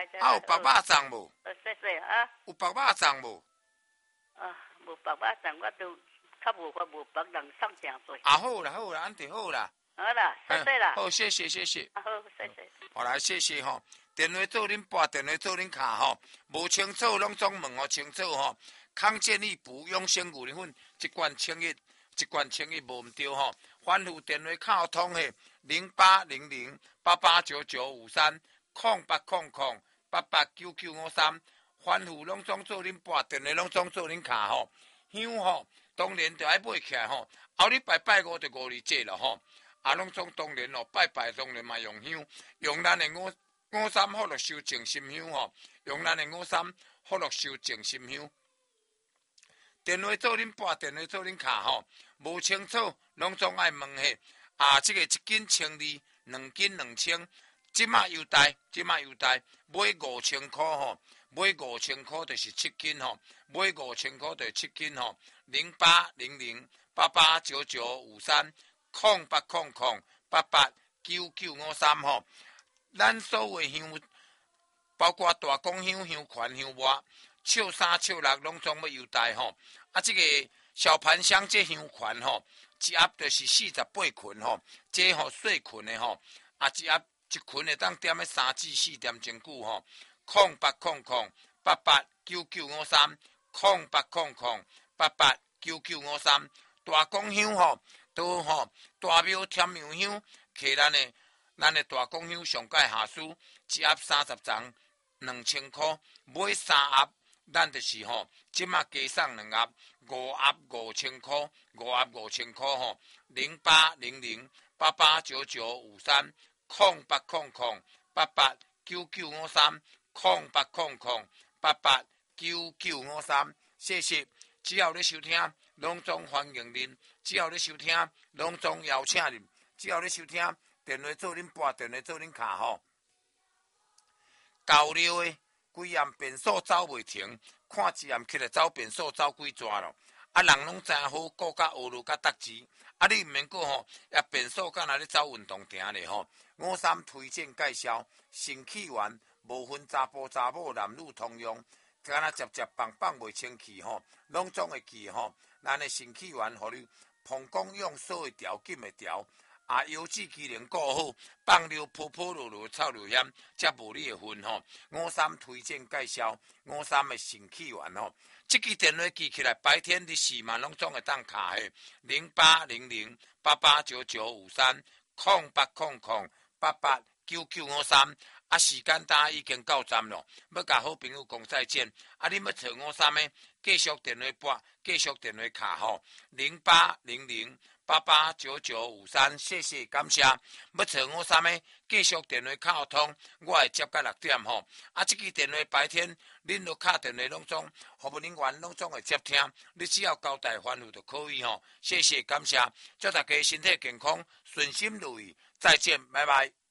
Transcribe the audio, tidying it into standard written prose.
来再来。 啊，有白肉粽无？ 谢谢啊。 有白肉粽无？ 啊，无白肉粽，我都较无法无白人送诚多。 啊，好啦好啦，安定好啦。 好啦，谢谢啦。 好，谢谢谢谢。 好，谢谢。 好来，谢谢吼。电话做恁拨，电话做恁卡吼。无清楚拢总问我清楚吼。康健益补养生牛奶粉一罐1,100，一罐1,100无毋对吼。反复电话卡通嘿0800-889953，0800-889953。反复拢总做恁拨，电话拢总做恁卡吼。香吼，当然就爱买起来吼。后日拜5就527了吼。啊，拢总当然哦，拜当然嘛用香，用咱的53福禄寿静心香吼，用咱的53福禄寿静心香。电话做恁拨，电话做恁卡吼，无清楚拢总爱问嘿。啊，这个1斤1,200，2斤2,000，即马优待，买5,000块吼，买5,000块就是7斤吼，买5,000块就是7斤吼，0800-889953，0800-889953吼。咱所有香，包括大公香、香款、香末、笑3、笑6，拢总要优待吼。啊，这个小盘香这香款吼，一盒就是48捆吼，这吼细捆的吼，啊一盒一捆会当点个3至4点钟久吼。0800-889953，0800-889953，大公香吼，都吼大庙添香香，摕咱的大公香上盖下书，一盒30张，2000块，买3盒。咱就是吼，即马加送2盒，5盒5000块，5盒5000块吼，0800-889953，0800-889953，谢谢。只要你收听，拢总欢迎恁；只要你收听，拢总邀请恁；只要你收听，电话做恁拨，电话做恁卡吼。交流的。规暗便所走袂停，看一暗起来走便所走几转咯。啊，人拢真好，顾甲学路甲达志。啊，你毋免过吼，也便所敢若咧走运动亭咧吼。53推荐介绍，性气丸无分查甫查某，男女通用，敢若接棒袂清气吼，拢总会记吼。咱的性气丸，互你膀胱用所会调，紧会调。啊，腰子机能顾好，放尿泡落臭流险，才无你的份吼。53推荐介绍，53的性气丸吼。这支电话记起来，白天日时嘛拢总会当卡的，0800-889953，0800-889953。啊，时间大已经到站咯，要甲好朋友讲再见。啊，你要找53的，继续电话拨，继续电话卡吼，0800-889953，谢谢感谢。要找53的，继续电话卡通，我会接到6点吼。啊，这支电话白天恁落卡电话拢总，服务人员拢总会接听，你只要交代烦恼就可以吼。谢谢感谢，祝大家身体健康，顺心如意，再见，拜拜。